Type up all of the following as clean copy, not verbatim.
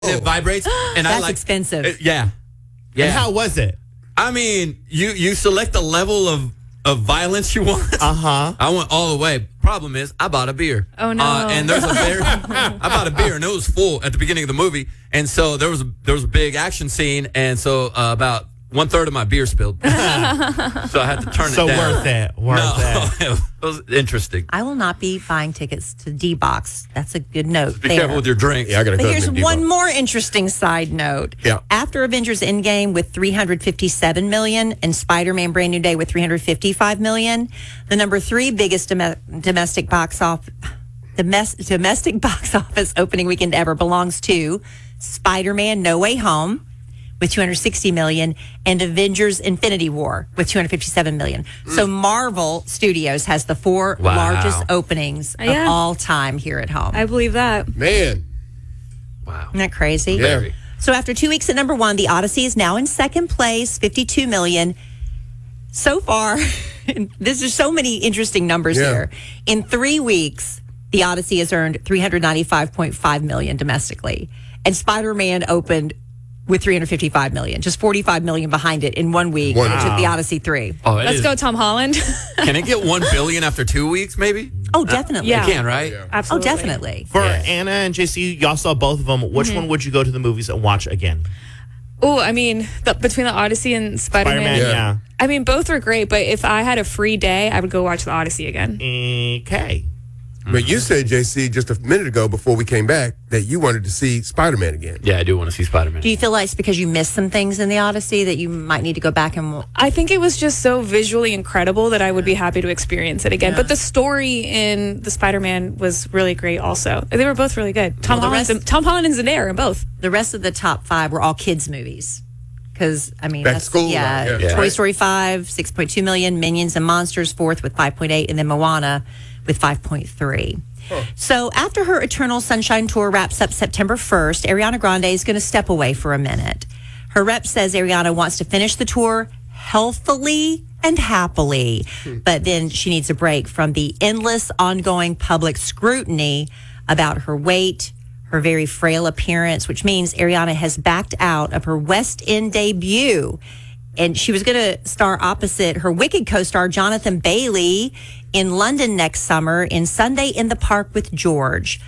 It vibrates, and That's expensive. Yeah. And how was it? I mean, you select the level of violence you want. I went all the way. Problem is, I bought a beer. Oh no! And there's a beer. I bought a beer, and it was full at the beginning of the movie. And so there was a big action scene, and so about 1/3 of my beer spilled. So I had to turn it down. So worth it. It was interesting. I will not be buying tickets to D-Box. That's a good note. Be careful with your drinks. Yeah, I gotta But go. here's to the one D-Box. more interesting side note. Yeah. After Avengers Endgame with $357 million and Spider-Man Brand New Day with $355 million, the number 3 biggest domestic box office opening weekend ever belongs to Spider-Man No Way Home with $260 million and Avengers Infinity War with $257 million. So Marvel Studios has the 4 Wow. largest openings of Yeah. all time here at home. I believe that. Man. Wow. Isn't that crazy? Yeah. Very. So after 2 weeks at number 1, The Odyssey is now in second place, $52 million. So far, there's so many interesting numbers Yeah. here. In 3 weeks, The Odyssey has earned $395.5 million domestically. And Spider-Man opened with $355 million, just $45 million behind it in 1 week. Wow. It took The Odyssey 3. Oh, it Let's is- go, Tom Holland. Can it get 1 billion after 2 weeks? Maybe. Oh, definitely. yeah. It can, right? Oh, Absolutely. definitely. For Yeah. Anna and JC, y'all saw both of them. Which one would you go to the movies and watch again? Oh, I mean, between the Odyssey and Spider-Man. Spider-Man, yeah. I mean, both were great, but if I had a free day, I would go watch the Odyssey again. Okay. But you said, JC, just a minute ago before we came back, that you wanted to see Spider-Man again. Yeah, I do want to see Spider-Man. Do you feel like it's because you missed some things in The Odyssey that you might need to go back and... I think it was just so visually incredible that I would be happy to experience it again. But the story in the Spider-Man was really great also. They were both really good. Tom Holland and Zendaya in both. The rest of the top 5 were all kids' movies. Because, I mean, Back to that's, school, yeah, right, yeah. Toy Story 5, 6.2 million, Minions and Monsters, 4th with 5.8, and then Moana with 5.3. So after her Eternal Sunshine Tour wraps up September 1st, Ariana Grande is going to step away for a minute. Her rep says Ariana wants to finish the tour healthily and happily, but then she needs a break from the endless ongoing public scrutiny about her weight, her very frail appearance, which means Ariana has backed out of her West End debut. And she was going to star opposite her Wicked co-star Jonathan Bailey in London next summer in Sunday in the Park with George.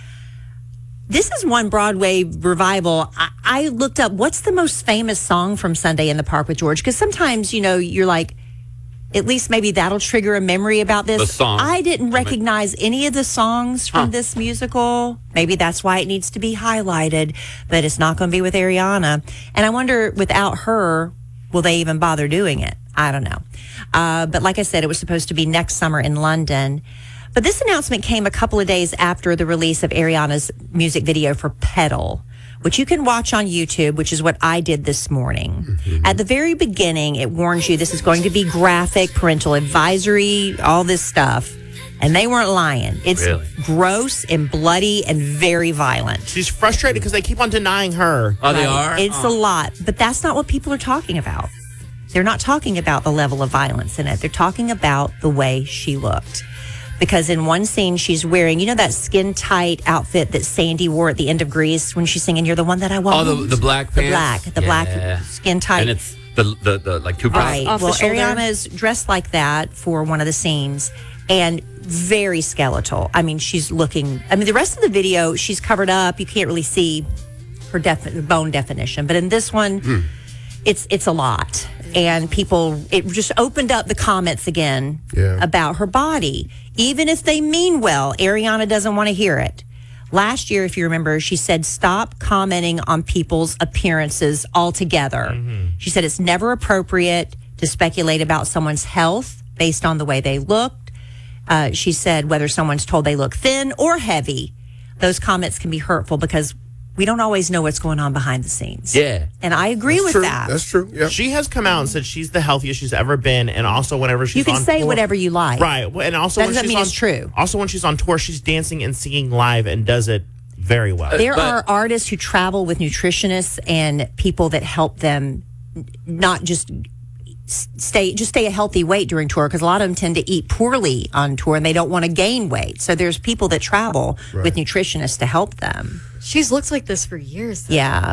This is one Broadway revival. I looked up what's the most famous song from Sunday in the Park with George, because sometimes, you know, you're like, at least maybe that'll trigger a memory about this. The song. I didn't recognize any of the songs from this musical. Maybe that's why it needs to be highlighted, but it's not going to be with Ariana. And I wonder, without her, will they even bother doing it? I don't know. But like I said, it was supposed to be next summer in London. But this announcement came a couple of days after the release of Ariana's music video for Pedal, which you can watch on YouTube, which is what I did this morning. At the very beginning, it warns you this is going to be graphic, parental advisory, all this stuff. And they weren't lying. It's Really? gross and bloody and very violent. She's frustrated because they keep on denying her. Oh, they are? It's a lot, but that's not what people are talking about. They're not talking about the level of violence in it. They're talking about the way she looked. Because in one scene, she's wearing, you know, that skin-tight outfit that Sandy wore at the end of Grease when she's singing, "You're the one that I want." Oh, the black pants? The black Yeah. skin-tight. And it's the like two breasts. Right. Off the Well, shoulder. Ariana's dressed like that for one of the scenes and very skeletal. I mean, she's looking, the rest of the video, she's covered up. You can't really see her bone definition. But in this one, it's a lot. And it just opened up the comments again about her body. Even if they mean well, Ariana doesn't want to hear it. Last year, if you remember, she said, stop commenting on people's appearances altogether. She said it's never appropriate to speculate about someone's health based on the way they looked. She said whether someone's told they look thin or heavy, those comments can be hurtful because we don't always know what's going on behind the scenes. Yeah. And I agree with True. that. That's true. Yeah. She has come out and said she's the healthiest she's ever been, and also whenever she's You can on say tour, whatever you like. right? And also That when doesn't she's mean on, it's true. Also, when she's on tour, she's dancing and singing live and does it very well. There But- are artists who travel with nutritionists and people that help them not just stay a healthy weight during tour, because a lot of them tend to eat poorly on tour and they don't want to gain weight. So there's people that travel with nutritionists to help them. She's looked like this for years, though. Yeah.